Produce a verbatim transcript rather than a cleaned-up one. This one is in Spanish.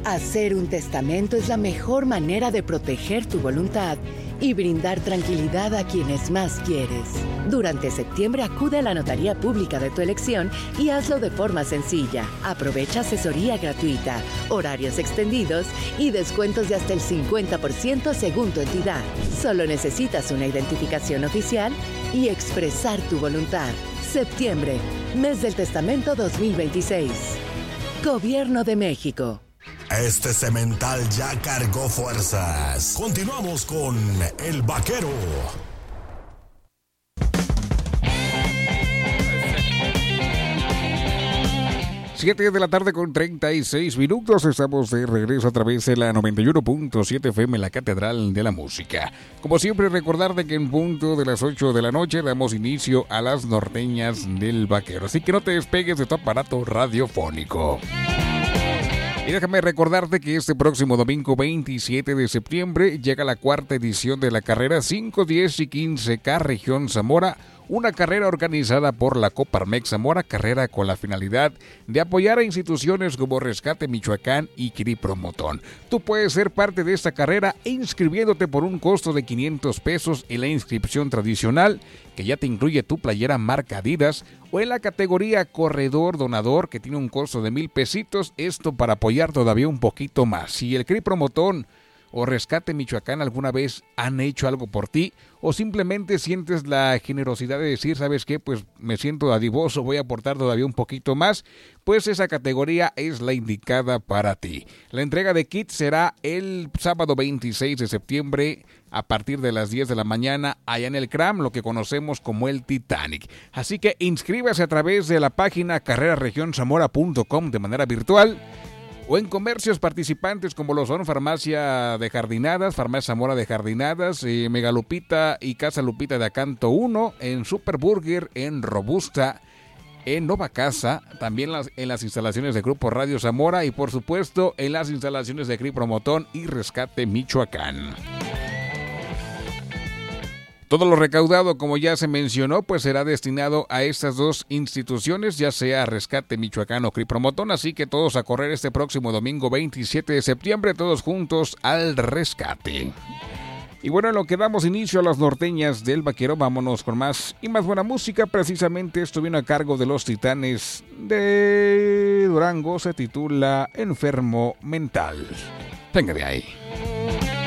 Hacer un testamento es la mejor manera de proteger tu voluntad y brindar tranquilidad a quienes más quieres. Durante septiembre acude a la notaría pública de tu elección y hazlo de forma sencilla. Aprovecha asesoría gratuita, horarios extendidos y descuentos de hasta el cincuenta por ciento según tu entidad. Solo necesitas una identificación oficial y expresar tu voluntad. Septiembre, mes del testamento dos mil veintiséis. Gobierno de México. Este cemental ya cargó fuerzas. Continuamos con El Vaquero. siete de la tarde con treinta y seis minutos. Estamos de regreso a través de la noventa y uno punto siete F M, la Catedral de la Música. Como siempre, recordarte que en punto de las ocho de la noche damos inicio a las norteñas del Vaquero. Así que no te despegues de tu aparato radiofónico. Y déjame recordarte que este próximo domingo veintisiete de septiembre llega la cuarta edición de la carrera cinco, diez y quince K Región Zamora, una carrera organizada por la Coparmex Zamora, carrera con la finalidad de apoyar a instituciones como Rescate Michoacán y Cripromotón. Tú puedes ser parte de esta carrera inscribiéndote por un costo de quinientos pesos en la inscripción tradicional, que ya te incluye tu playera marca Adidas, o en la categoría Corredor Donador, que tiene un costo de mil pesitos, esto para apoyar todavía un poquito más. Si el Cripromotón o Rescate Michoacán alguna vez han hecho algo por ti, o simplemente sientes la generosidad de decir, ¿sabes qué? Pues me siento dadivoso, voy a aportar todavía un poquito más, pues esa categoría es la indicada para ti. La entrega de kits será el sábado veintiséis de septiembre a partir de las diez de la mañana allá en el C R A M, lo que conocemos como el Titanic. Así que inscríbase a través de la página carrera región zamora punto com de manera virtual, o en comercios participantes como lo son Farmacia de Jardinadas, Farmacia Zamora de Jardinadas, eh, Megalupita y Casa Lupita de Acanto uno, en Superburger, en Robusta, en Nova Casa, también las, en las instalaciones de Grupo Radio Zamora y por supuesto en las instalaciones de Cripromotón y Rescate Michoacán. Todo lo recaudado, como ya se mencionó, pues será destinado a estas dos instituciones, ya sea Rescate Michoacán o Cripromotón, así que todos a correr este próximo domingo veintisiete de septiembre, todos juntos al rescate. Y bueno, en lo que damos inicio a las norteñas del Vaquero, vámonos con más y más buena música. Precisamente esto viene a cargo de los Titanes de Durango, se titula Enfermo Mental. Venga de ahí.